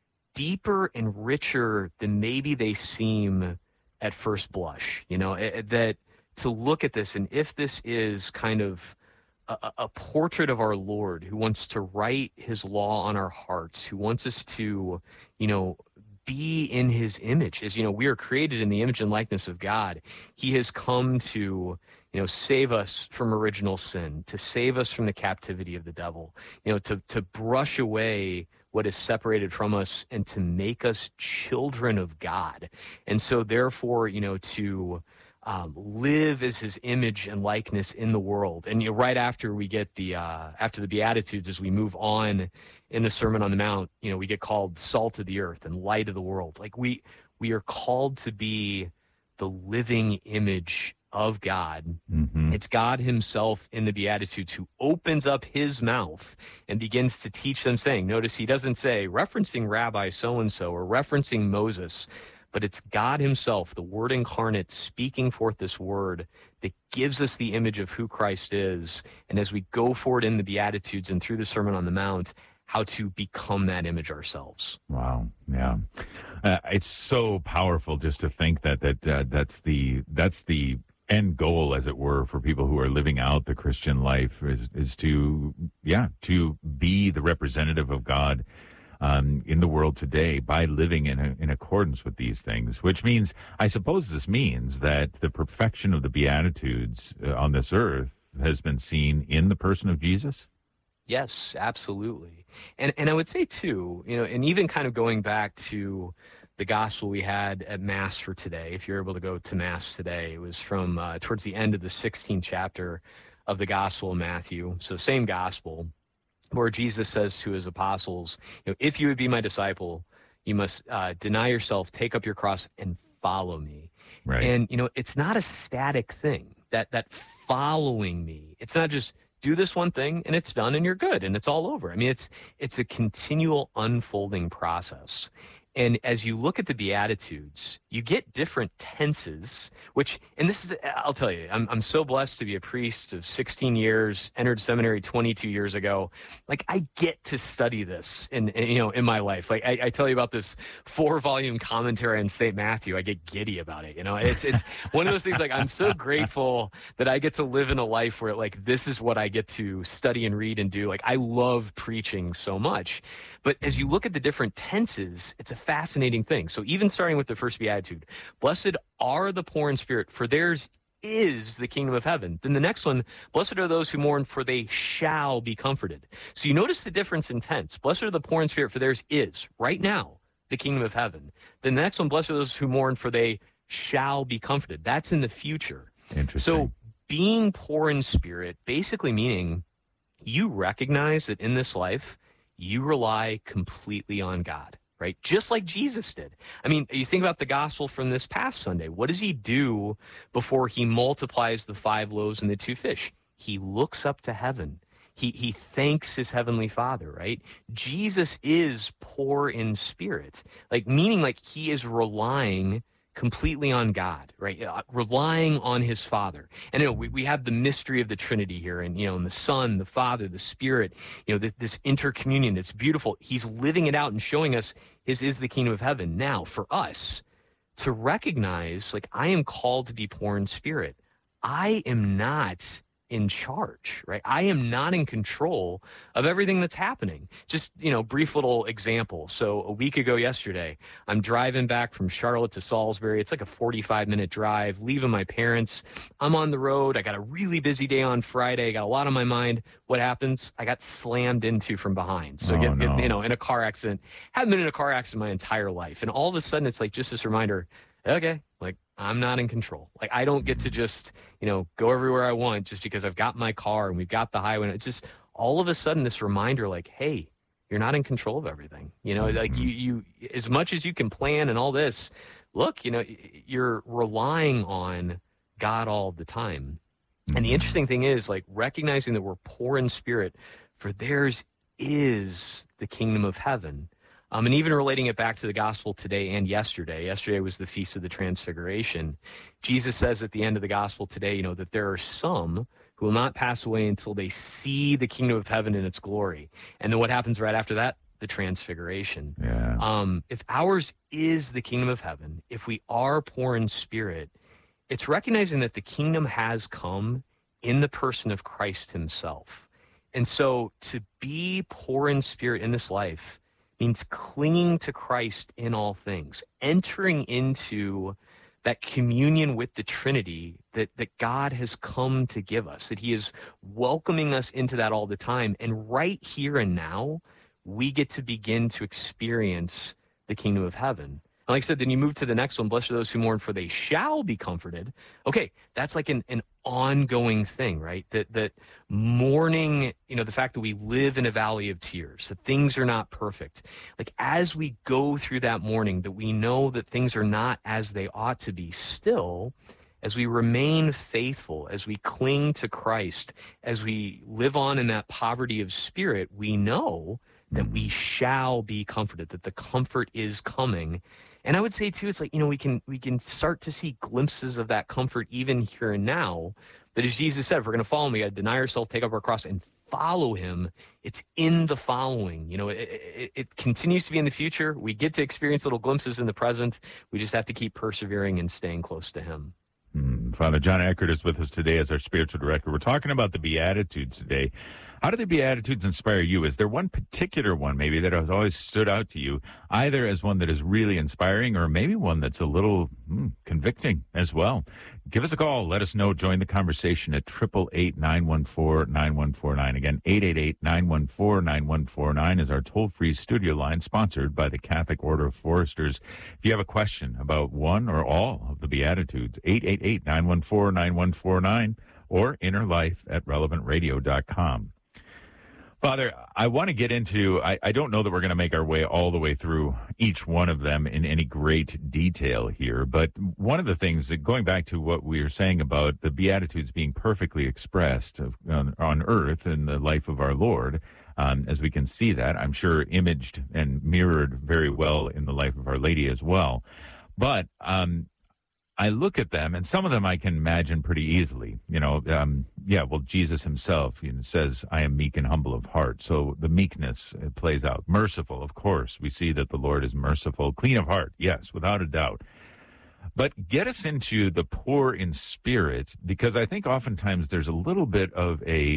Speaker 19: deeper and richer than maybe they seem at first blush, you know, it, that to look at this, and if this is kind of a, a portrait of our Lord who wants to write his law on our hearts, who wants us to, you know, be in his image, as, you know, we are created in the image and likeness of God. He has come to, you know, save us from original sin, to save us from the captivity of the devil, you know, to, to brush away what is separated from us and to make us children of God. And so therefore, you know, to um, live as his image and likeness in the world. And, you know, right after we get the, uh, after the Beatitudes, as we move on in the Sermon on the Mount, you know, we get called salt of the earth and light of the world. Like we, we are called to be the living image of God.
Speaker 18: Mm-hmm.
Speaker 19: It's God himself in the Beatitudes who opens up his mouth and begins to teach them, saying, notice he doesn't say referencing Rabbi so-and-so or referencing Moses, but it's God himself, the Word incarnate, speaking forth this word that gives us the image of who Christ is. And as we go forward in the Beatitudes and through the Sermon on the Mount, how to become that image ourselves.
Speaker 18: Wow. Yeah. Uh, it's so powerful just to think that, that, uh, that's the, that's the, end goal, as it were, for people who are living out the Christian life is, is to, yeah, to be the representative of God um, in the world today by living in a, in accordance with these things, which means, I suppose this means that the perfection of the Beatitudes uh, on this earth has been seen in the person of Jesus?
Speaker 19: Yes, absolutely. And, and I would say, too, you know, and even kind of going back to the gospel we had at Mass for today, if you're able to go to Mass today, it was from uh, towards the end of the sixteenth chapter of the Gospel of Matthew. So same gospel, where Jesus says to his apostles, you know, if you would be my disciple, you must uh, deny yourself, take up your cross, and follow me.
Speaker 18: Right.
Speaker 19: And, you know, it's not a static thing, that that following me. It's not just do this one thing and it's done and you're good and it's all over. I mean, it's it's a continual unfolding process. And as you look at the Beatitudes, you get different tenses, which, and this is, I'll tell you, I'm I'm so blessed to be a priest of sixteen years, entered seminary twenty-two years ago. Like, I get to study this in, in you know, in my life. Like, I, I tell you about this four volume commentary on Saint Matthew. I get giddy about it. You know, it's, it's one of those things, like, I'm so grateful that I get to live in a life where, like, this is what I get to study and read and do. Like, I love preaching so much. But as you look at the different tenses, it's a fascinating thing. So even starting with the first Beatitude, blessed are the poor in spirit, for theirs is the kingdom of heaven. Then the next one, blessed are those who mourn, for they shall be comforted. So you notice the difference in tense. Blessed are the poor in spirit, for theirs is, right now, the kingdom of heaven. Then the next one, blessed are those who mourn, for they shall be comforted. That's in the future.
Speaker 18: Interesting.
Speaker 19: So being poor in spirit, basically meaning you recognize that in this life, you rely completely on God. Right? Just like Jesus did. I mean, you think about the gospel from this past Sunday. What does he do before he multiplies the five loaves and the two fish? He looks up to heaven. He he thanks his heavenly Father, right? Jesus is poor in spirit, like meaning like he is relying completely on God, right? Uh, relying on his Father. And you know, we, we have the mystery of the Trinity here, and you know, and the Son, the Father, the Spirit, you know, this, this intercommunion. It's beautiful. He's living it out and showing us his is the kingdom of heaven. Now, for us to recognize, like, I am called to be poor in spirit. I am not in charge, right? I am not in control of everything that's happening. Just, you know, brief little example. So a week ago yesterday, I'm driving back from Charlotte to Salisbury. It's like a forty-five minute drive, leaving my parents. I'm on the road. I got a really busy day on Friday. I got a lot on my mind. What happens? I got slammed into from behind. So,
Speaker 18: oh,
Speaker 19: get,
Speaker 18: no.
Speaker 19: you know, in a car accident. Haven't been in a car accident my entire life. And all of a sudden, it's like just this reminder, okay, like, I'm not in control. Like, I don't get to just, you know, go everywhere I want just because I've got my car and we've got the highway. It's just all of a sudden this reminder, like, hey, you're not in control of everything. You know, like you, you, as much as you can plan and all this, look, you know, you're relying on God all the time. And the interesting thing is, like, recognizing that we're poor in spirit, for theirs is the kingdom of heaven. Um, and even relating it back to the gospel today and yesterday. Yesterday was the Feast of the Transfiguration. Jesus says at the end of the gospel today, you know, that there are some who will not pass away until they see the kingdom of heaven in its glory. And then what happens right after that? The transfiguration.
Speaker 18: Yeah.
Speaker 19: Um, if ours is the kingdom of heaven, if we are poor in spirit, it's recognizing that the kingdom has come in the person of Christ himself. And so to be poor in spirit in this life means clinging to Christ in all things, entering into that communion with the Trinity that, that God has come to give us, that he is welcoming us into that all the time. And right here and now, we get to begin to experience the kingdom of heaven. And like I said, then you move to the next one, blessed are those who mourn, for they shall be comforted. Okay, that's like an, an ongoing thing, right? That that mourning, you know, the fact that we live in a valley of tears, that things are not perfect. Like as we go through that mourning, that we know that things are not as they ought to be, still, as we remain faithful, as we cling to Christ, as we live on in that poverty of spirit, we know that we shall be comforted, that the comfort is coming. And I would say too, it's like, you know, we can we can start to see glimpses of that comfort even here and now. That as Jesus said, if we're going to follow him, we got to deny ourselves, take up our cross, and follow him. It's in the following. You know, it, it, it continues to be in the future. We get to experience little glimpses in the present. We just have to keep persevering and staying close to him.
Speaker 18: Mm, Father John Eckert is with us today as our spiritual director. We're talking about the Beatitudes today. How do the Beatitudes inspire you? Is there one particular one maybe that has always stood out to you, either as one that is really inspiring or maybe one that's a little mm, convicting as well? Give us a call. Let us know. Join the conversation at eight eight eight, nine one four, nine one four nine. Again, eight eight eight, nine one four, nine one four nine is our toll-free studio line sponsored by the Catholic Order of Foresters. If you have a question about one or all of the Beatitudes, eight eight eight, nine one four, nine one four nine or inner life at relevant radio dot com. Father, I want to get into, I, I don't know that we're going to make our way all the way through each one of them in any great detail here, but one of the things that, going back to what we were saying about the Beatitudes being perfectly expressed of, on, on earth in the life of our Lord, um, as we can see that, I'm sure imaged and mirrored very well in the life of Our Lady as well. But um, I look at them, and some of them I can imagine pretty easily. You know, um, yeah, well, Jesus himself, you know, says, I am meek and humble of heart. So the meekness it plays out. Merciful, of course. We see that the Lord is merciful. Clean of heart, yes, without a doubt. But get us into the poor in spirit, because I think oftentimes there's a little bit of a,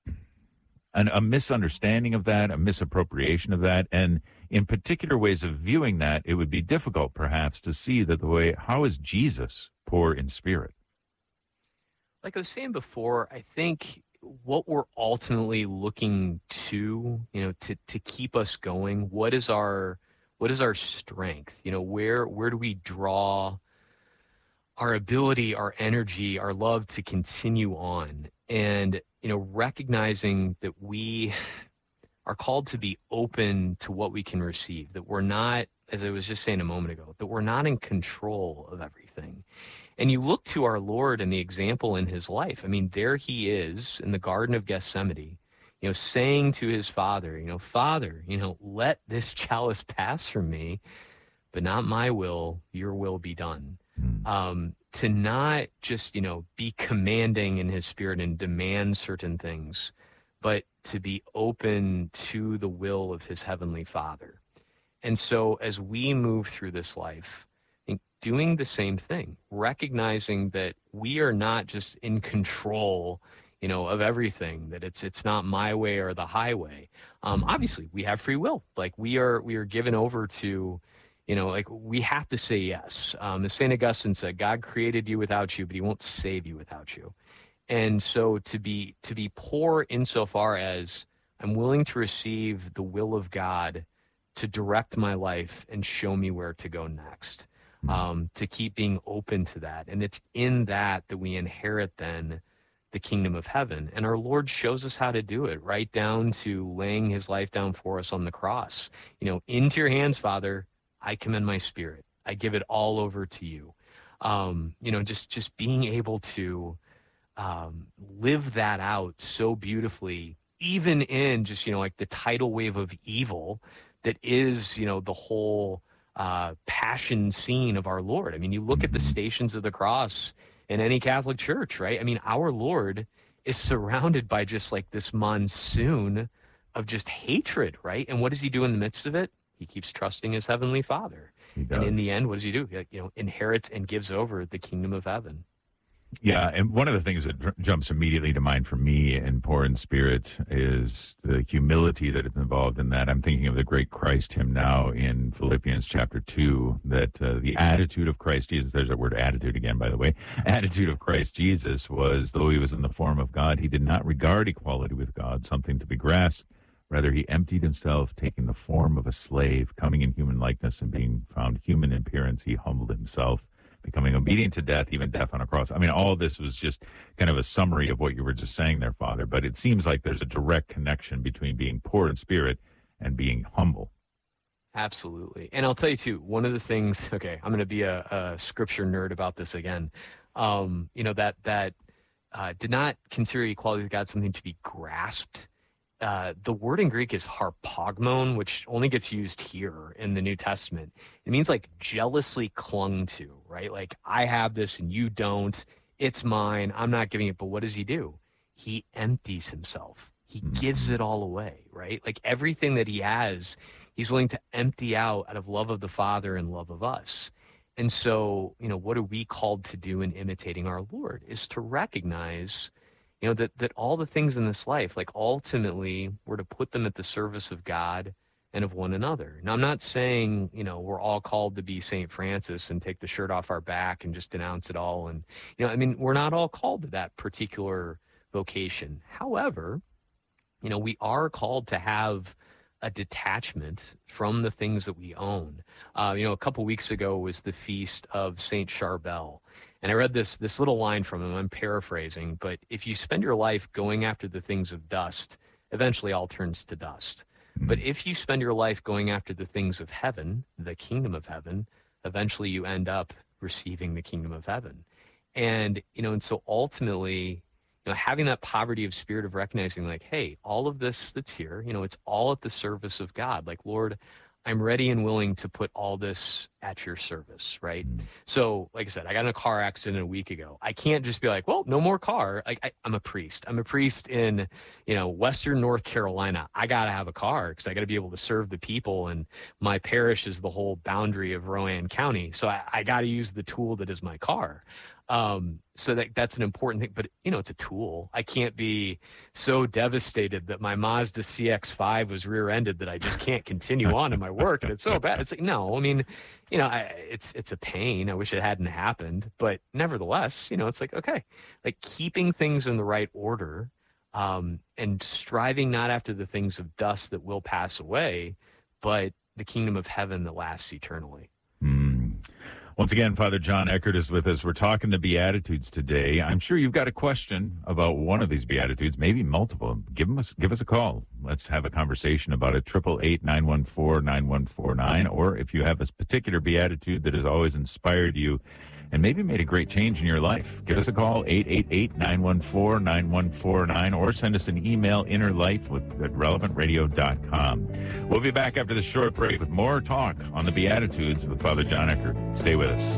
Speaker 18: an, a misunderstanding of that, a misappropriation of that, and in particular ways of viewing that, it would be difficult perhaps to see that the way, how is Jesus poor in spirit?
Speaker 19: Like I was saying before, I think what we're ultimately looking to, you know, to, to keep us going, what is our, what is our strength? You know, where, where do we draw our ability, our energy, our love to continue on? And, you know, recognizing that we are called to be open to what we can receive, that we're not, as I was just saying a moment ago, that we're not in control of everything. And you look to our Lord and the example in his life. I mean, there he is in the Garden of Gethsemane, you know, saying to his Father, you know, Father, you know, let this chalice pass from me, but not my will, your will be done. Um, to not just, you know, be commanding in his spirit and demand certain things, but to be open to the will of his heavenly Father. And so as we move through this life, I think doing the same thing, recognizing that we are not just in control, you know, of everything, that it's it's not my way or the highway. Um, obviously, we have free will. Like we are we are given over to, you know, like we have to say yes. Um, as Saint Augustine said, God created you without you, but he won't save you without you. And so to be to be poor insofar as I'm willing to receive the will of God to direct my life and show me where to go next, um, to keep being open to that. And it's in that that we inherit then the kingdom of heaven. And our Lord shows us how to do it, right down to laying his life down for us on the cross. You know, into your hands, Father, I commend my spirit. I give it all over to you. Um, you know, just, just being able to um, live that out so beautifully, even in just, you know, like the tidal wave of evil that is, you know, the whole uh, passion scene of our Lord. I mean, you look at the Stations of the Cross in any Catholic church, right? I mean, our Lord is surrounded by just like this monsoon of just hatred, right? And what does he do in the midst of it? He keeps trusting his heavenly Father. And in the end, what does he do? He, you know, inherits and gives over the kingdom of heaven.
Speaker 18: Yeah, and one of the things that dr- jumps immediately to mind for me in Poor in Spirit is the humility that is involved in that. I'm thinking of the great Christ hymn now in Philippians chapter two, that uh, the attitude of Christ Jesus, there's that word attitude again, by the way, attitude of Christ Jesus was, though he was in the form of God, he did not regard equality with God something to be grasped. Rather, he emptied himself, taking the form of a slave, coming in human likeness and being found human in appearance. He humbled himself, becoming obedient to death, even death on a cross. I mean, all of this was just kind of a summary of what you were just saying there, Father. But it seems like there's a direct connection between being poor in spirit and being humble.
Speaker 19: Absolutely. And I'll tell you, too, one of the things, okay, I'm going to be a, a scripture nerd about this again. Um, you know, that, that uh, did not consider equality with God something to be grasped. Uh, the word in Greek is harpagmon, which only gets used here in the New Testament. It means like jealously clung to, right? Like, I have this and you don't. It's mine. I'm not giving it. But what does he do? He empties himself. He gives it all away, right? Like everything that he has, he's willing to empty out out of love of the Father and love of us. And so, you know, what are we called to do in imitating our Lord is to recognize, you know, that, that all the things in this life, like ultimately we're to put them at the service of God and of one another. Now, I'm not saying, you know, we're all called to be Saint Francis and take the shirt off our back and just denounce it all. And, you know, I mean, we're not all called to that particular vocation. However, you know, we are called to have a detachment from the things that we own. Uh, you know, a couple weeks ago was the feast of Saint Charbel. And I read this this little line from him. I'm paraphrasing, but if you spend your life going after the things of dust, eventually all turns to dust. Mm-hmm. But if you spend your life going after the things of heaven, the kingdom of heaven, eventually you end up receiving the kingdom of heaven. And, you know, and so ultimately, you know, having that poverty of spirit of recognizing like, hey, all of this that's here, you know, it's all at the service of God. Like, Lord, I'm ready and willing to put all this at your service, right? Mm. So, like I said, I got in a car accident a week ago. I can't just be like, well, no more car. Like, I, I'm a priest. I'm a priest in, you know, Western North Carolina. I got to have a car because I got to be able to serve the people. And my parish is the whole boundary of Rowan County. So I, I got to use the tool that is my car. Um, so that that's an important thing, but you know, it's a tool. I can't be so devastated that my Mazda C X five was rear-ended that I just can't continue on in my work. And it's so bad. It's like, no, I mean, you know, I, it's, it's a pain. I wish it hadn't happened, but nevertheless, you know, it's like, okay, like keeping things in the right order, um, and striving not after the things of dust that will pass away, but the kingdom of heaven that lasts eternally.
Speaker 18: Mm. Once again, Father John Eckert is with us. We're talking the Beatitudes today. I'm sure you've got a question about one of these Beatitudes, maybe multiple. Give us, give us a call. Let's have a conversation about it. eight eight eight, nine one four, nine one four nine. Or if you have a particular Beatitude that has always inspired you and maybe made a great change in your life, give us a call, eight eight eight, nine one four, nine one four nine, or send us an email, innerlife with, at relevant radio dot com. We'll be back after this short break with more talk on the Beatitudes with Father John Eckert. Stay with us.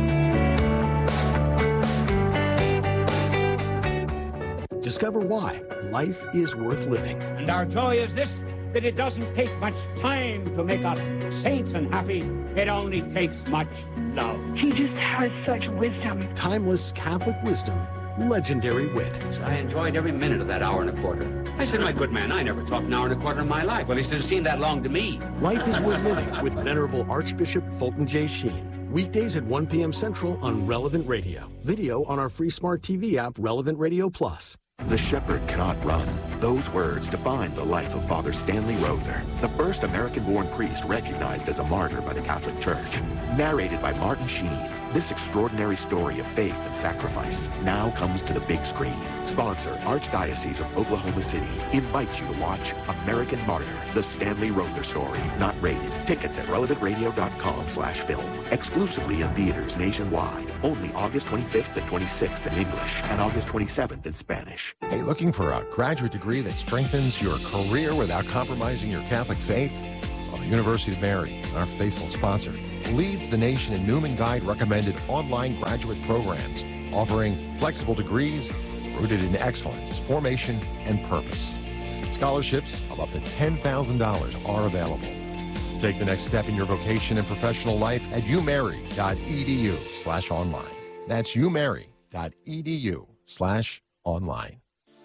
Speaker 4: Discover why life is worth living.
Speaker 20: And our joy is this, that it doesn't take much time to make us saints and happy. It only takes much love.
Speaker 21: He just has such wisdom.
Speaker 4: Timeless Catholic wisdom, legendary wit.
Speaker 22: I enjoyed every minute of that hour and a quarter. I said, my good man, I never talked an hour and a quarter in my life. Well, he said, it seemed that long to me.
Speaker 4: Life is worth living with Venerable Archbishop Fulton J. Sheen. Weekdays at one p.m. Central on Relevant Radio. Video on our free smart T V app, Relevant Radio Plus.
Speaker 6: The shepherd cannot run. Those words define the life of Father Stanley Rother, the first American-born priest recognized as a martyr by the Catholic Church. Narrated by Martin Sheen, This extraordinary story of faith and sacrifice now comes to the big screen. Sponsor, Archdiocese of Oklahoma City, invites you to watch American Martyr, the Stanley Rother story, not rated. Tickets at relevant radio dot com slash film. Exclusively in theaters nationwide. Only August twenty-fifth and twenty-sixth in English and August twenty-seventh in Spanish.
Speaker 16: Hey, looking for a graduate degree that strengthens your career without compromising your Catholic faith? Well, the University of Mary, our faithful sponsor, leads the nation in Newman Guide recommended online graduate programs, offering flexible degrees rooted in excellence, formation, and purpose. Scholarships of up to ten thousand dollars are available. Take the next step in your vocation and professional life at umary.edu slash online. That's umary.edu slash online.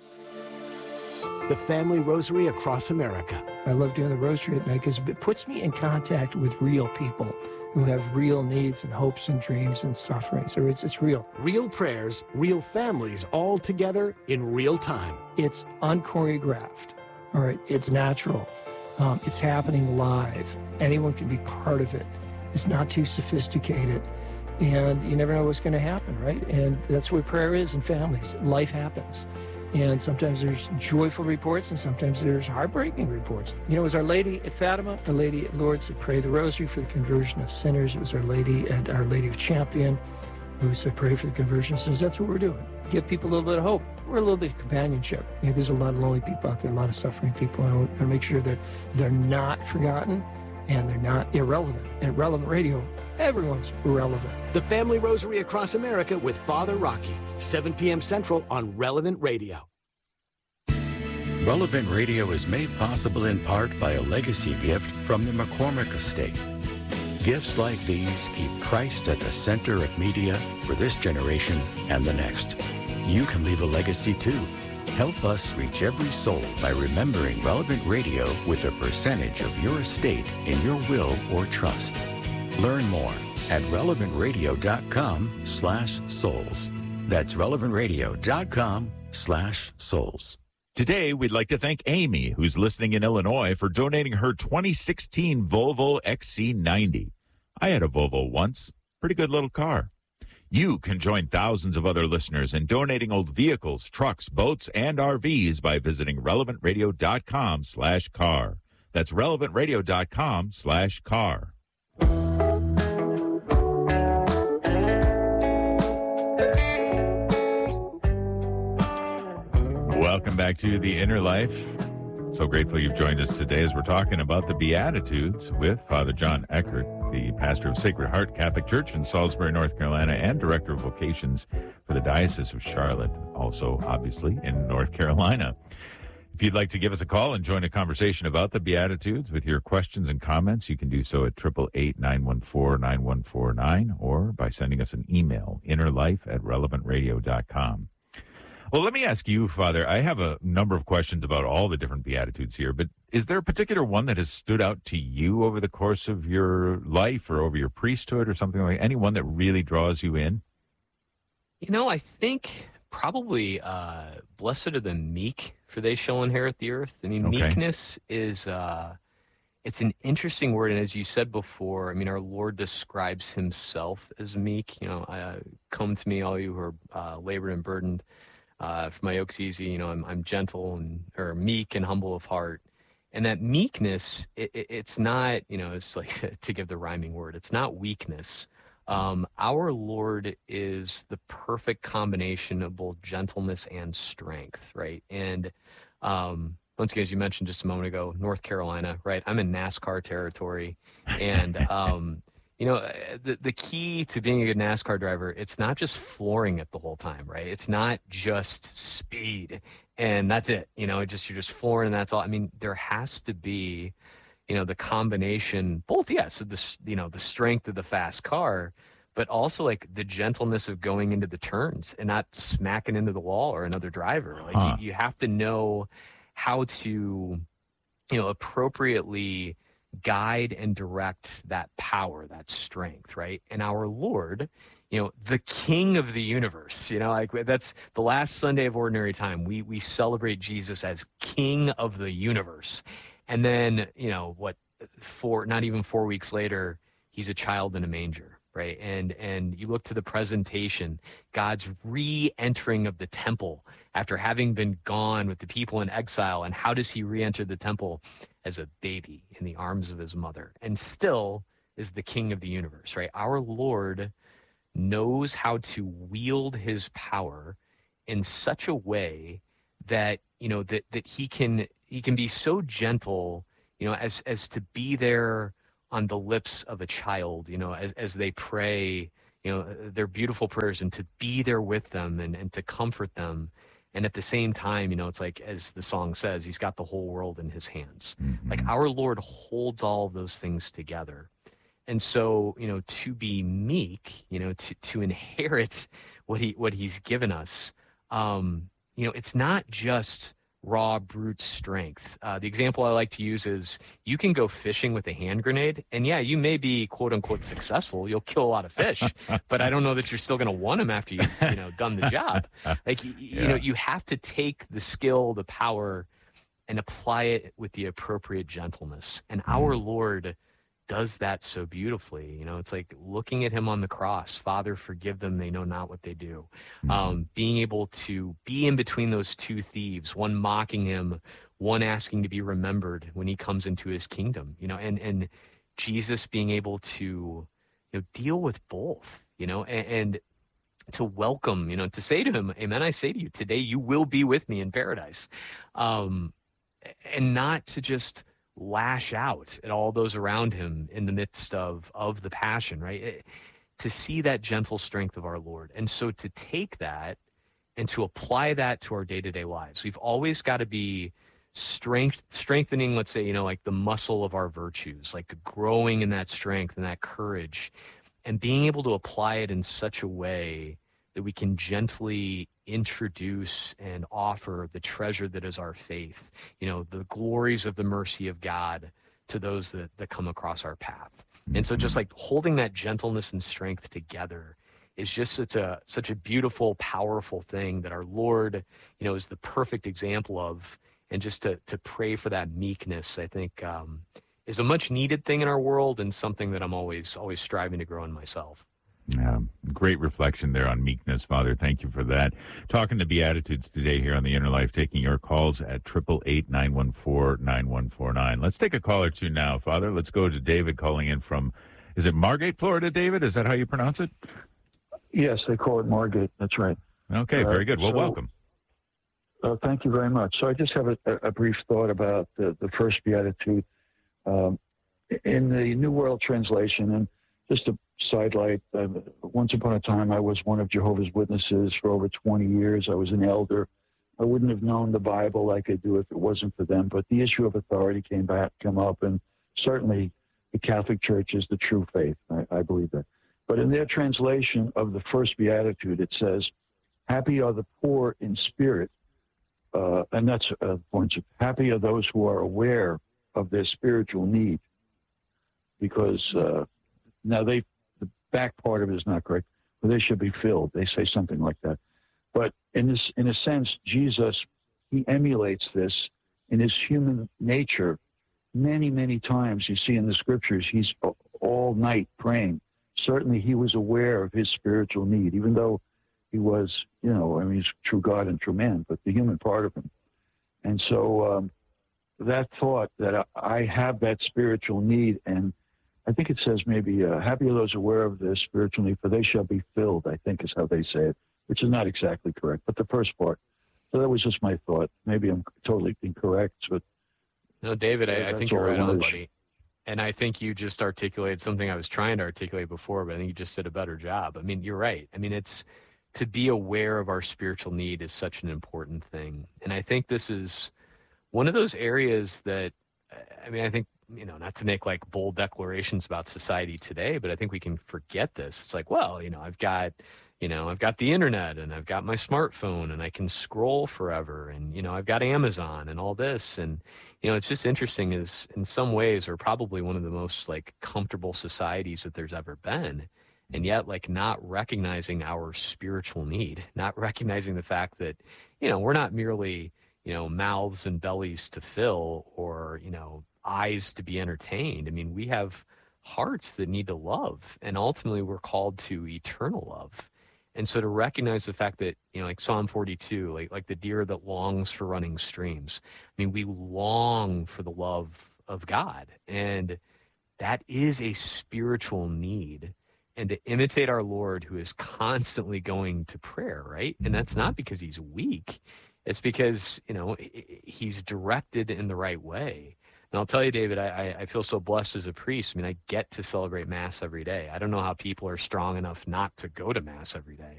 Speaker 4: The Family Rosary across America.
Speaker 3: I love doing the rosary at night because it puts me in contact with real people who have real needs and hopes and dreams and suffering. So it's, it's real.
Speaker 4: Real prayers, real families, all together in real time.
Speaker 3: It's unchoreographed. All right, it's natural. Um, it's happening live. Anyone can be part of it. It's not too sophisticated. And you never know what's going to happen, right? And that's what prayer is in families. Life happens. And sometimes there's joyful reports and sometimes there's heartbreaking reports. You know, it was Our Lady at Fatima, Our Lady at Lourdes said, pray the rosary for the conversion of sinners. It was Our Lady at Our Lady of Champion who said, pray for the conversion of sinners. That's what we're doing. Give people a little bit of hope. We're a little bit of companionship. You know, there's a lot of lonely people out there, a lot of suffering people. And we're going to make sure that they're not forgotten and they're not irrelevant. At Relevant Radio, everyone's relevant.
Speaker 4: The Family Rosary across America with Father Rocky, seven p.m. Central on Relevant Radio.
Speaker 5: Relevant Radio is made possible in part by a legacy gift from the McCormick Estate. Gifts like these keep Christ at the center of media for this generation and the next. You can leave a legacy too. Help us reach every soul by remembering Relevant Radio with a percentage of your estate in your will or trust. Learn more at relevant radio dot com slash souls. That's relevant radio dot com slash souls.
Speaker 18: Today, we'd like to thank Amy, who's listening in Illinois, for donating her twenty sixteen Volvo X C ninety. I had a Volvo once. Pretty good little car. You can join thousands of other listeners in donating old vehicles, trucks, boats, and R Vs by visiting relevant radio dot com slash car. That's relevant radio dot com slash car. Welcome back to The Inner Life. So grateful you've joined us today as we're talking about the Beatitudes with Father John Eckert, the pastor of Sacred Heart Catholic Church in Salisbury, North Carolina, and director of vocations for the Diocese of Charlotte, also obviously in North Carolina. If you'd like to give us a call and join a conversation about the Beatitudes with your questions and comments, you can do so at eight eight eight, nine one four, nine one four nine or by sending us an email, innerlife at relevant radio dot com. Well, let me ask you, Father, I have a number of questions about all the different Beatitudes here, but is there a particular one that has stood out to you over the course of your life or over your priesthood or something like that? Any one that really draws you in?
Speaker 19: You know, I think probably uh, blessed are the meek, for they shall inherit the earth. I mean,
Speaker 18: Okay.
Speaker 19: meekness is, uh, it's an interesting word. And as you said before, I mean, our Lord describes himself as meek. You know, uh, come to me, all you who are uh, labored and burdened. Uh, for my yoke's easy, you know, I'm, I'm gentle and or meek and humble of heart. And that meekness, it, it, it's not, you know, it's like to give the rhyming word, it's not weakness. Um, our Lord is the perfect combination of both gentleness and strength, right? And um, once again, as you mentioned just a moment ago, North Carolina, right? I'm in NASCAR territory. And, um, you know, the, the key to being a good NASCAR driver, it's not just flooring it the whole time, right? It's not just speed and that's it. You know, just you're just flooring and that's all. I mean, there has to be, you know, the combination, both, yes, of the, you know, the strength of the fast car, but also like the gentleness of going into the turns and not smacking into the wall or another driver. Like
Speaker 18: Huh.
Speaker 19: you, you have to know how to, you know, appropriately guide and direct that power, that strength, right? And our Lord, you know, the King of the universe, you know, like that's the last Sunday of Ordinary Time. We we celebrate Jesus as King of the universe. And then, you know, what, four, not even four weeks later, he's a child in a manger, right? And and you look to the presentation, God's re-entering of the temple after having been gone with the people in exile. And how does he re-enter the temple? As a baby in the arms of his mother, and still is the king of the universe, right? Our Lord knows how to wield his power in such a way that, you know, that that he can he can be so gentle, you know, as as to be there on the lips of a child, you know, as as they pray, you know, their beautiful prayers, and to be there with them and, and to comfort them. And at the same time, you know, it's like, as the song says, he's got the whole world in his hands. Mm-hmm. Like our Lord holds all of those things together. And so, you know, to be meek, you know, to, to inherit what he, what he's given us, um, you know, it's not just raw brute strength. Uh, the example I like to use is you can go fishing with a hand grenade, and yeah, you may be quote unquote successful. You'll kill a lot of fish, but I don't know that you're still going to want them after you've, you know, done the job. Like, you, yeah. you know, you have to take the skill, the power, and apply it with the appropriate gentleness. And mm. our Lord does that so beautifully. You know, it's like looking at him on the cross, Father, forgive them, they know not what they do. Mm-hmm. Um, being able to be in between those two thieves, one mocking him, one asking to be remembered when he comes into his kingdom, you know, and, and Jesus being able to, you know, deal with both, you know, and, and to welcome, you know, to say to him, amen, I say to you, today you will be with me in paradise. Um, and not to just lash out at all those around him in the midst of of the passion, right? It, to see that gentle strength of our Lord. And so to take that and to apply that to our day-to-day lives, we've always got to be strength strengthening, let's say, you know, like the muscle of our virtues, like growing in that strength and that courage, and being able to apply it in such a way that we can gently introduce and offer the treasure that is our faith, you know, the glories of the mercy of God to those that, that come across our path. And so just like holding that gentleness and strength together is just such a such a beautiful, powerful thing that our Lord, you know, is the perfect example of. And just to to pray for that meekness, I think, um, is a much needed thing in our world, and something that I'm always always striving to grow in myself.
Speaker 18: Yeah, great reflection there on meekness, Father. Thank you for that. Talking to Beatitudes today here on the Inner Life, taking your calls at eight eight eight, nine one four, nine one four nine. Let's take a call or two now, Father. Let's go to David calling in from, is it Margate, Florida, David? Is that how you pronounce it?
Speaker 10: Yes, they call it Margate. That's right.
Speaker 18: Okay, very good. Well,
Speaker 10: uh, so,
Speaker 18: welcome.
Speaker 10: Uh, thank you very much. So I just have a, a brief thought about the, the first Beatitude. Um, in the New World Translation, and just a sidelight, uh, once upon a time I was one of Jehovah's Witnesses for over twenty years. I was an elder. I wouldn't have known the Bible like I do if it wasn't for them, but the issue of authority came back, come up, and certainly the Catholic Church is the true faith. I, I believe that. But in their translation of the first Beatitude, it says, happy are the poor in spirit, uh, and that's uh, points of, happy are those who are aware of their spiritual need, because uh, now they, the back part of it is not correct, but they should be filled. They say something like that. But in this, in a sense, Jesus, he emulates this in his human nature. Many, many times you see in the scriptures, he's all night praying. Certainly he was aware of his spiritual need, even though he was, you know, I mean, he's true God and true man, but the human part of him. And so um, that thought that I have that spiritual need, and I think it says maybe, uh, happy are those aware of their spiritual need, for they shall be filled, I think is how they say it, which is not exactly correct, but the first part. So that was just my thought. Maybe I'm totally incorrect, but...
Speaker 19: No, David, I, I think you're right on, buddy. And I think you just articulated something I was trying to articulate before, but I think you just did a better job. I mean, you're right. I mean, it's to be aware of our spiritual need is such an important thing. And I think this is one of those areas that, I mean, I think, you know, not to make like bold declarations about society today, but I think we can forget this. It's like, well, you know, I've got, you know, I've got the internet and I've got my smartphone and I can scroll forever. And, you know, I've got Amazon and all this. And, you know, it's just interesting is in some ways we're probably one of the most like comfortable societies that there's ever been. And yet like not recognizing our spiritual need, not recognizing the fact that, you know, we're not merely, you know, mouths and bellies to fill or, you know, eyes to be entertained. I mean, we have hearts that need to love. And ultimately, we're called to eternal love. And so to recognize the fact that, you know, like Psalm forty-two, like, like the deer that longs for running streams. I mean, we long for the love of God. And that is a spiritual need. And to imitate our Lord, who is constantly going to prayer, right? And that's not because he's weak. It's because, you know, he's directed in the right way. And I'll tell you, David, I, I feel so blessed as a priest. I mean, I get to celebrate Mass every day. I don't know how people are strong enough not to go to Mass every day.